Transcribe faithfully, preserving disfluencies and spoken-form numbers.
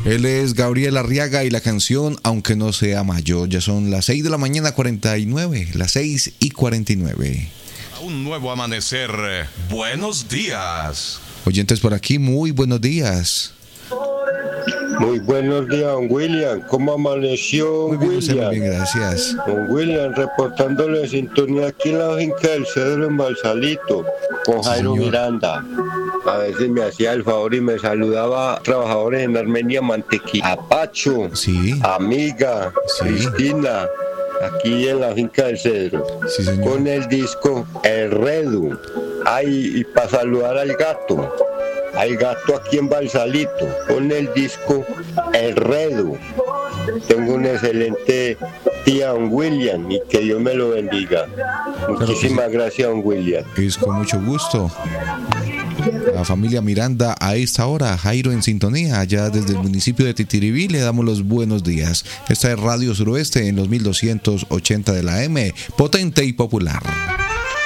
Él es Gabriel Arriaga y la canción Aunque no sea mayo. Ya son las seis de la mañana cuarenta y nueve, las seis y cuarenta y nueve. A un nuevo amanecer, buenos días. Oyentes por aquí, muy buenos días. Muy buenos días, don William. ¿Cómo amaneció, Muy bien, William? Muy bien, gracias. Don William, reportándole sintonía aquí en la finca del Cedro en Balsalito, con Sí, Jairo señor. Miranda. A veces me hacía el favor y me saludaba a trabajadores en Armenia Mantequilla. A Pacho, Sí. amiga, Sí. Cristina, aquí en la finca del Cedro. Sí, señor. Con el disco El Redu. Ay, y para saludar al gato. Al gato aquí en Balsalito, con el disco El Redu. Tengo un excelente día, don William, y que Dios me lo bendiga. Muchísimas gracias, don William. Es con mucho gusto. La familia Miranda a esta hora, Jairo en sintonía, allá desde el municipio de Titiribí, le damos los buenos días. Esta es Radio Suroeste en los mil doscientos ochenta de la M, potente y popular.